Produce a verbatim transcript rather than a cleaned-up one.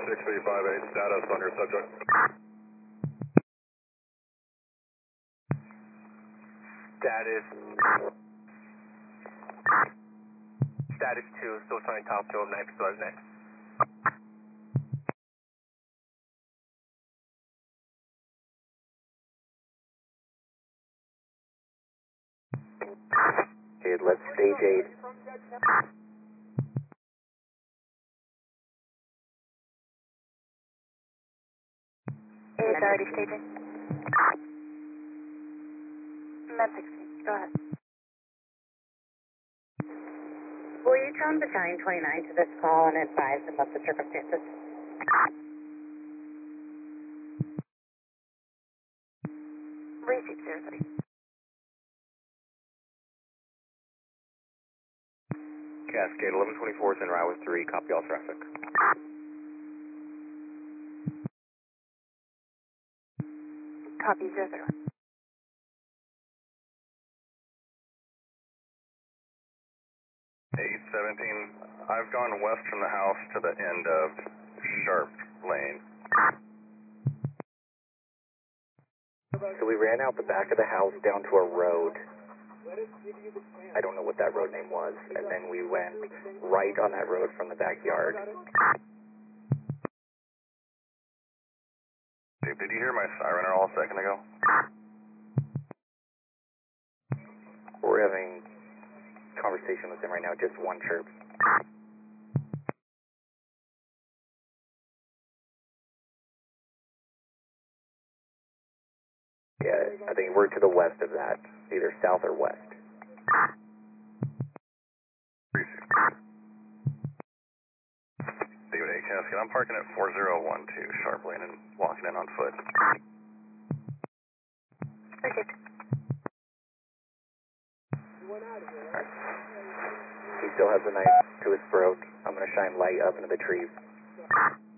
six three five eight, status on your subject. Status. Status two, still trying to talk to him, next, was next. Okay, let's stage eight. It's already staging. Med sixteen, go ahead. Will you tone Battalion twenty-nine to this call and advise about the circumstances? Receive zero three. Cascade eleven twenty-four is en route with three, copy all traffic. Copy zero zero. eight seventeen, I've gone west from the house to the end of Sharp Lane. So we ran out the back of the house down to a road. I don't know what that road name was. And then we went right on that road from the backyard. Dave, did you hear my siren all a second ago? We're having a conversation with them right now, just one chirp. Yeah, I think we're to the west of that, either south or west. David A. Cascade, I'm parking at four zero one two Sharp Lane and walking in on foot. Received. He still has the knife to his throat. I'm going to shine light up into the trees.